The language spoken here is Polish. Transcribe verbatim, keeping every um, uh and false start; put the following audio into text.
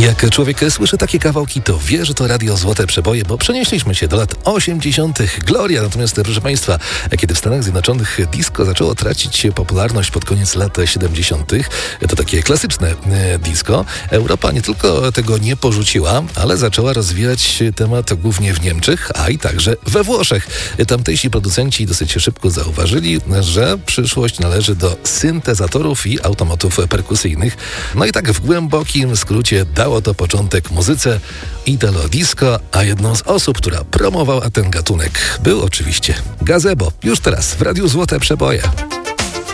Jak człowiek słyszy takie kawałki, to wie, że to Radio Złote Przeboje, bo przenieśliśmy się do lat osiemdziesiątych. Gloria. Natomiast, proszę Państwa, kiedy w Stanach Zjednoczonych disco zaczęło tracić popularność pod koniec lat siedemdziesiątych, to takie klasyczne disco, Europa nie tylko tego nie porzuciła, ale zaczęła rozwijać temat głównie w Niemczech, a i także we Włoszech. Tamtejsi producenci dosyć szybko zauważyli, że przyszłość należy do syntezatorów i automatów perkusyjnych. No i tak w głębokim skrócie dało to początek muzyce Italo Disco, a jedną z osób, która promowała ten gatunek, był oczywiście Gazebo. Już teraz w Radiu Złote Przeboje.